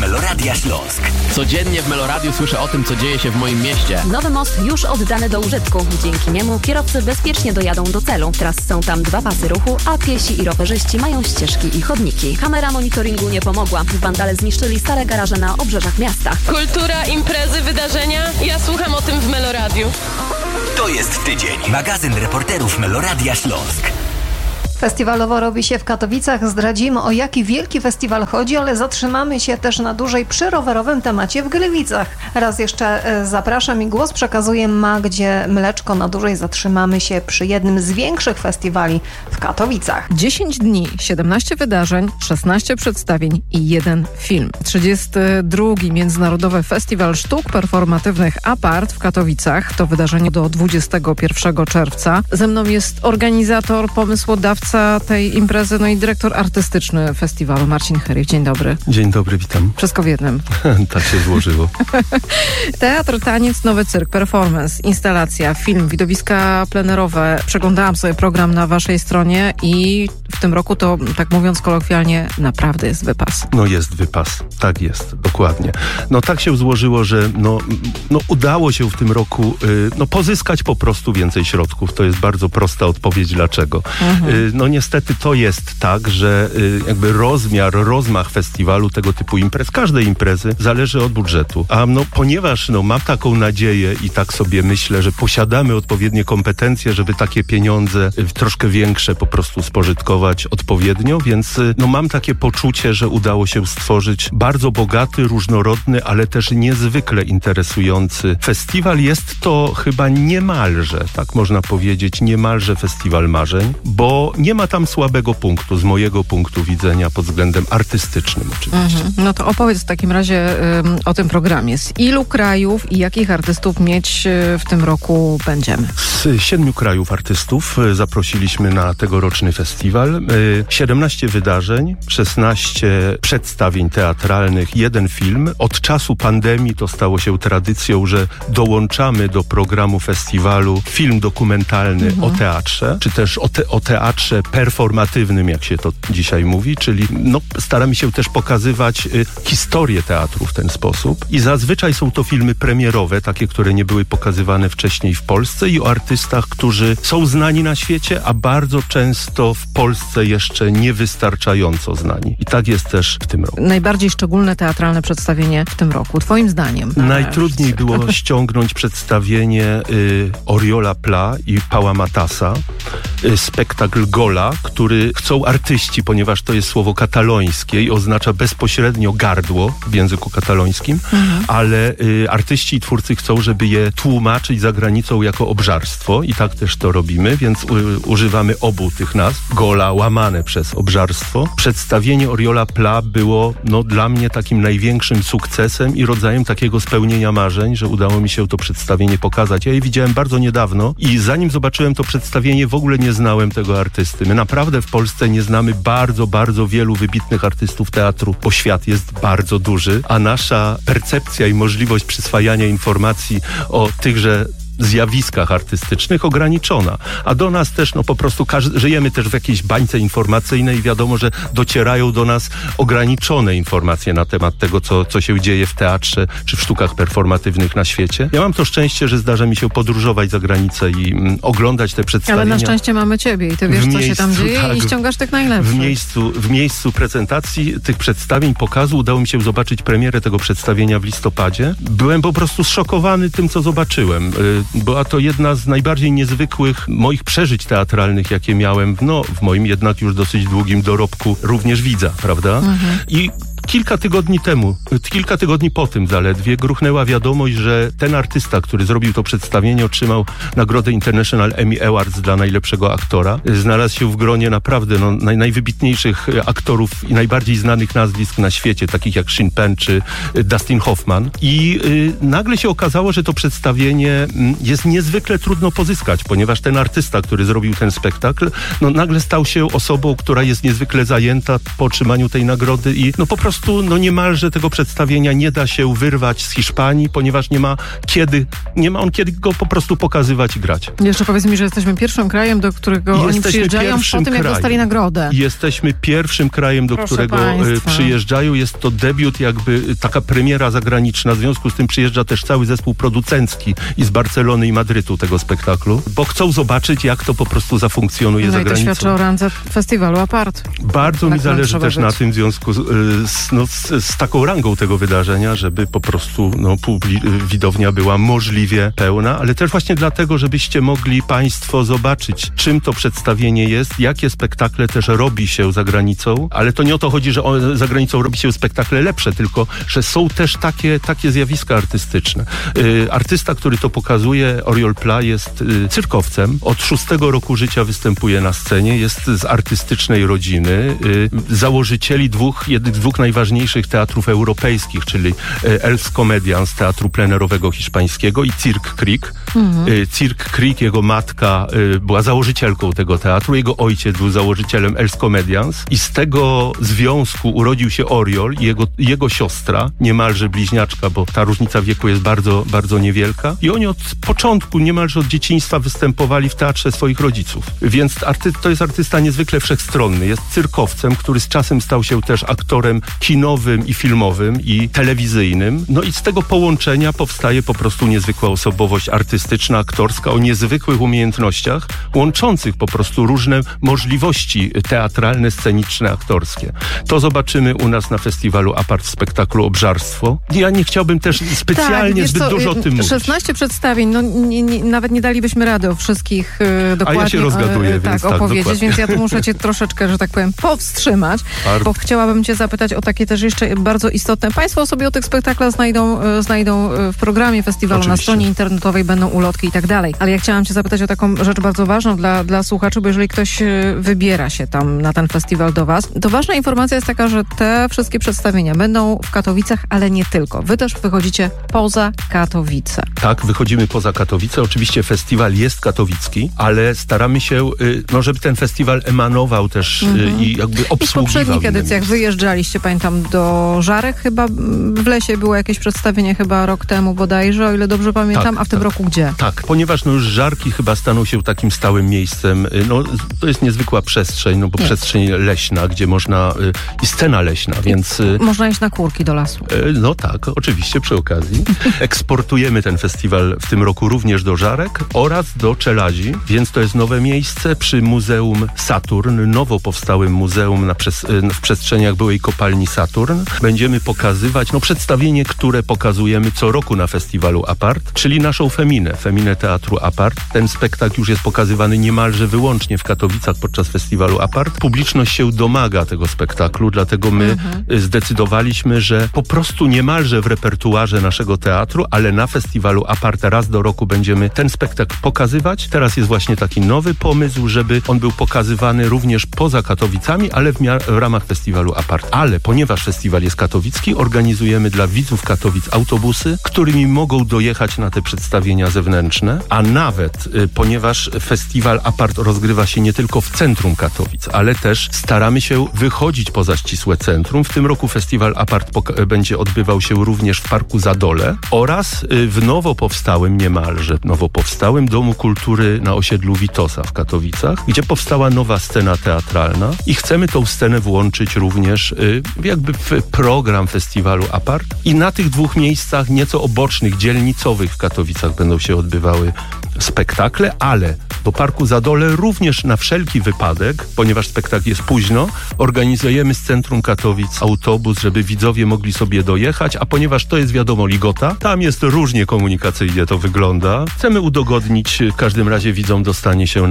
Meloradia Śląsk. Codziennie w Meloradiu słyszę o tym, co dzieje się w moim mieście. Nowy most już oddany do użytku. Dzięki niemu kierowcy bezpiecznie dojadą do celu. Teraz są tam 2 pasy ruchu, a piesi i rowerzyści mają ścieżki i chodniki. Kamera monitoringu nie pomogła. Wandale zniszczyli stare garaże na obrzeżach miasta. Kultura, imprezy, wydarzenia. Ja słucham o tym w Meloradiu. To jest tydzień. Magazyn reporterów Meloradia Śląsk. Festiwalowo robi się w Katowicach. Zdradzimy, o jaki wielki festiwal chodzi, ale zatrzymamy się też na dłużej przy rowerowym temacie w Gliwicach. Raz jeszcze zapraszam i głos przekazuję Magdzie Mleczko. Na dłużej zatrzymamy się przy jednym z większych festiwali w Katowicach. 10 dni, 17 wydarzeń, 16 przedstawień i 1 film. 32. Międzynarodowy Festiwal Sztuk Performatywnych Apart w Katowicach. To wydarzenie do 21 czerwca. Ze mną jest organizator, pomysłodawca tej imprezy, no i dyrektor artystyczny festiwalu, Marcin Herych. Dzień dobry. Dzień dobry, witam. Wszystko w jednym. Tak się złożyło. Teatr, taniec, nowy cyrk, performance, instalacja, film, widowiska plenerowe. Przeglądałam sobie program na waszej stronie i w tym roku to, tak mówiąc kolokwialnie, naprawdę jest wypas. No jest wypas, tak jest, dokładnie. No tak się złożyło, że udało się w tym roku pozyskać po prostu więcej środków. To jest bardzo prosta odpowiedź, dlaczego. No niestety to jest tak, że jakby rozmach festiwalu, tego typu imprez, każdej imprezy zależy od budżetu. A ponieważ mam taką nadzieję i tak sobie myślę, że posiadamy odpowiednie kompetencje, żeby takie pieniądze troszkę większe po prostu spożytkować odpowiednio, więc mam takie poczucie, że udało się stworzyć bardzo bogaty, różnorodny, ale też niezwykle interesujący festiwal. Jest to chyba niemalże, tak można powiedzieć, niemalże festiwal marzeń, bo nie ma tam słabego punktu, z mojego punktu widzenia, pod względem artystycznym oczywiście. No to opowiedz w takim razie o tym programie. Z ilu krajów i jakich artystów mieć w tym roku będziemy? Z 7 krajów artystów zaprosiliśmy na tegoroczny festiwal. 17 wydarzeń, 16 przedstawień teatralnych, 1 film. Od czasu pandemii to stało się tradycją, że dołączamy do programu festiwalu film dokumentalny o teatrze, czy też o teatrze performatywnym, jak się to dzisiaj mówi, czyli staramy się też pokazywać historię teatru w ten sposób. I zazwyczaj są to filmy premierowe, takie, które nie były pokazywane wcześniej w Polsce i o artystach, którzy są znani na świecie, a bardzo często w Polsce jeszcze niewystarczająco znani. I tak jest też w tym roku. Najbardziej szczególne teatralne przedstawienie w tym roku, twoim zdaniem? Najtrudniej było ściągnąć przedstawienie Oriola Pla i Pała Matasa, spektakl Gola, który chcą artyści, ponieważ to jest słowo katalońskie i oznacza bezpośrednio gardło w języku katalońskim, ale artyści i twórcy chcą, żeby je tłumaczyć za granicą jako obżarstwo i tak też to robimy, więc używamy obu tych nazw. Gola łamane przez obżarstwo. Przedstawienie Oriola Pla było dla mnie takim największym sukcesem i rodzajem takiego spełnienia marzeń, że udało mi się to przedstawienie pokazać. Ja je widziałem bardzo niedawno i zanim zobaczyłem to przedstawienie, w ogóle nie znałem tego artysty. My naprawdę w Polsce nie znamy bardzo, bardzo wielu wybitnych artystów teatru, bo świat jest bardzo duży, a nasza percepcja i możliwość przyswajania informacji o tychże zjawiskach artystycznych ograniczona. A do nas też po prostu żyjemy też w jakiejś bańce informacyjnej i wiadomo, że docierają do nas ograniczone informacje na temat tego, co się dzieje w teatrze czy w sztukach performatywnych na świecie. Ja mam to szczęście, że zdarza mi się podróżować za granicę i oglądać te przedstawienia. Ale na szczęście mamy ciebie i ty wiesz, co się tam dzieje i ściągasz tych najlepszych. W miejscu prezentacji tych przedstawień, pokazu udało mi się zobaczyć premierę tego przedstawienia w listopadzie. Byłem po prostu zszokowany tym, co zobaczyłem. Była to jedna z najbardziej niezwykłych moich przeżyć teatralnych, jakie miałem w moim jednak już dosyć długim dorobku również widza, prawda? I kilka tygodni po tym zaledwie gruchnęła wiadomość, że ten artysta, który zrobił to przedstawienie, otrzymał nagrodę International Emmy Awards dla najlepszego aktora. Znalazł się w gronie naprawdę najwybitniejszych aktorów i najbardziej znanych nazwisk na świecie, takich jak Sean Penn czy Dustin Hoffman. I nagle się okazało, że to przedstawienie jest niezwykle trudno pozyskać, ponieważ ten artysta, który zrobił ten spektakl, nagle stał się osobą, która jest niezwykle zajęta po otrzymaniu tej nagrody i po prostu prostu niemalże tego przedstawienia nie da się wyrwać z Hiszpanii, ponieważ nie ma on kiedy go po prostu pokazywać i grać. Jeszcze powiedz mi, że jesteśmy pierwszym krajem, do którego oni przyjeżdżają po tym, jak dostali nagrodę. Jesteśmy pierwszym krajem, do którego przyjeżdżają. Jest to debiut, jakby taka premiera zagraniczna. W związku z tym przyjeżdża też cały zespół producencki i z Barcelony i Madrytu tego spektaklu, bo chcą zobaczyć, jak to po prostu zafunkcjonuje za granicą. I to świadczy o randze festiwalu Apart. Bardzo mi zależy też na tym w związku z taką rangą tego wydarzenia, żeby po prostu widownia była możliwie pełna, ale też właśnie dlatego, żebyście mogli państwo zobaczyć, czym to przedstawienie jest, jakie spektakle też robi się za granicą, ale to nie o to chodzi, że za granicą robi się spektakle lepsze, tylko że są też takie zjawiska artystyczne. Artysta, który to pokazuje, Oriol Pla, jest cyrkowcem. Od 6 roku życia występuje na scenie, jest z artystycznej rodziny, założycieli jednych z dwóch najważniejszych teatrów europejskich, czyli Els Comedians, teatru plenerowego hiszpańskiego, i Cirque Creek. Cirque Creek, jego matka była założycielką tego teatru, jego ojciec był założycielem Els Comedians i z tego związku urodził się Oriol i jego siostra, niemalże bliźniaczka, bo ta różnica wieku jest bardzo, bardzo niewielka, i oni od początku, niemalże od dzieciństwa występowali w teatrze swoich rodziców. Więc to jest artysta niezwykle wszechstronny. Jest cyrkowcem, który z czasem stał się też aktorem kinowym i filmowym i telewizyjnym. I z tego połączenia powstaje po prostu niezwykła osobowość artystyczna, aktorska, o niezwykłych umiejętnościach, łączących po prostu różne możliwości teatralne, sceniczne, aktorskie. To zobaczymy u nas na festiwalu Apart w spektaklu Obżarstwo. Ja nie chciałbym też specjalnie zbyt dużo o tym mówić. 16 przedstawień, nawet nie dalibyśmy rady o wszystkich dokładnie ja się rozgaduję, więc opowiedzieć, dokładnie. Więc ja tu muszę cię troszeczkę, że tak powiem, powstrzymać, bo chciałabym cię zapytać o takie też jeszcze bardzo istotne. Państwo sobie o tych spektaklach znajdą w programie festiwalu. Oczywiście. Na stronie internetowej będą ulotki i tak dalej. Ale ja chciałam cię zapytać o taką rzecz bardzo ważną dla słuchaczy, bo jeżeli ktoś wybiera się tam na ten festiwal do was, to ważna informacja jest taka, że te wszystkie przedstawienia będą w Katowicach, ale nie tylko. Wy też wychodzicie poza Katowice. Tak, wychodzimy poza Katowice. Oczywiście festiwal jest katowicki, ale staramy się, żeby ten festiwal emanował też i jakby obsługiwał. I w poprzednich edycjach wyjeżdżaliście, pamiętam, do Żarek chyba. W Lesie było jakieś przedstawienie chyba rok temu bodajże, o ile dobrze pamiętam, a w tym roku gdzie? Tak, ponieważ już Żarki chyba staną się takim stałym miejscem. To jest niezwykła przestrzeń, bo przestrzeń leśna, gdzie można, i scena leśna, więc... Można iść na kurki do lasu. Tak, oczywiście przy okazji. Eksportujemy ten festiwal w tym roku również do Żarek oraz do Czeladzi, więc to jest nowe miejsce przy Muzeum Saturn, nowo powstałym muzeum w przestrzeniach byłej kopalni Saturn. Będziemy pokazywać przedstawienie, które pokazujemy co roku na festiwalu Apart, czyli naszą Feminę Teatru Apart. Ten spektakl już jest pokazywany niemalże wyłącznie w Katowicach podczas festiwalu Apart. Publiczność się domaga tego spektaklu, dlatego my zdecydowaliśmy, że po prostu niemalże w repertuarze naszego teatru, ale na festiwalu Apart raz do roku będziemy ten spektakl pokazywać. Teraz jest właśnie taki nowy pomysł, żeby on był pokazywany również poza Katowicami, ale w ramach festiwalu Apart. Ale ponieważ festiwal jest katowicki, organizujemy dla widzów Katowic autobusy, którymi mogą dojechać na te przedstawienia zewnętrzne, a nawet ponieważ festiwal Apart rozgrywa się nie tylko w centrum Katowic, ale też staramy się wychodzić poza ścisłe centrum. W tym roku festiwal Apart będzie odbywał się również w Parku Zadole oraz w niemalże nowo powstałym Domu Kultury na osiedlu Witosa w Katowicach, gdzie powstała nowa scena teatralna i chcemy tą scenę włączyć również jakby w program festiwalu Apart. I na tych dwóch miejscach nieco obocznych, dzielnicowych w Katowicach będą się odbywały spektakle, ale do Parku Zadole również na wszelki wypadek, ponieważ spektakl jest późno, organizujemy z centrum Katowic autobus, żeby widzowie mogli sobie dojechać, a ponieważ to jest wiadomo Ligota, tam jest różnie komunikacyjnie to wygląda. Chcemy udogodnić, w każdym razie widzom dostanie się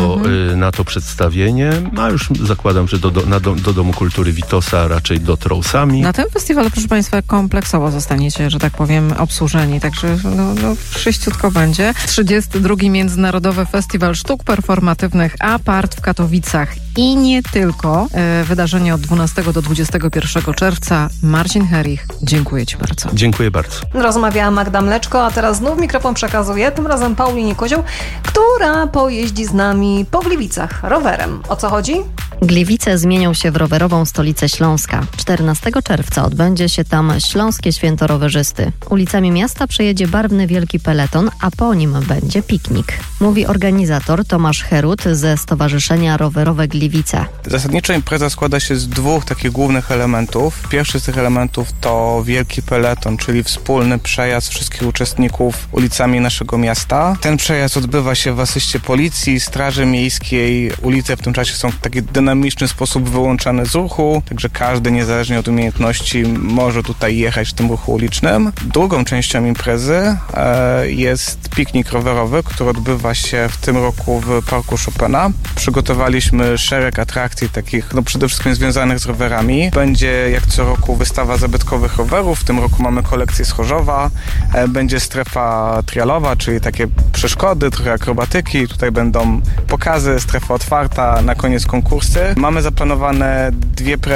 na to przedstawienie, a już zakładam, że do Domu Kultury Witosa raczej dotrą sami. Na tym festiwalu, proszę Państwa, kompleksowo zostaniecie, że tak powiem, obsłużeni, także sześciutko będzie. 32. Międzynarodowy Festiwal Sztuk Performatywnych Apart w Katowicach i nie tylko. Wydarzenie od 12 do 21 czerwca. Marcin Herich, dziękuję Ci bardzo. Dziękuję bardzo. Rozmawiała Magda Mleczko, a teraz znów mikrofon przekazuję, tym razem Paulinie Kozioł, która pojeździ z nami po Gliwicach rowerem. O co chodzi? Gliwice zmienią się w rowerową stolicę Śląska. 14 czerwca odbędzie się tam Śląskie Święto Rowerzysty. Ulicami miasta przejedzie barwny wielki peleton, a po nim będzie piknik. Mówi organizator Tomasz Herut ze Stowarzyszenia Rowerowe Gliwice. Zasadniczo impreza składa się z dwóch takich głównych elementów. Pierwszy z tych elementów to wielki peleton, czyli wspólny przejazd wszystkich uczestników ulicami naszego miasta. Ten przejazd odbywa się w asyście policji, straży miejskiej. Ulice w tym czasie są w taki dynamiczny sposób wyłączane z ruchu, także każdy niezależnie od umiejętności może tutaj jechać w tym ruchu ulicznym. Drugą częścią imprezy jest piknik rowerowy, który odbywa się w tym roku w Parku Chopina. Przygotowaliśmy szereg atrakcji takich, przede wszystkim związanych z rowerami. Będzie jak co roku wystawa zabytkowych rowerów. W tym roku mamy kolekcję z Chorzowa. Będzie strefa trialowa, czyli takie przeszkody, trochę akrobatyki. Tutaj będą pokazy, strefa otwarta, na koniec konkursy. Mamy zaplanowane 2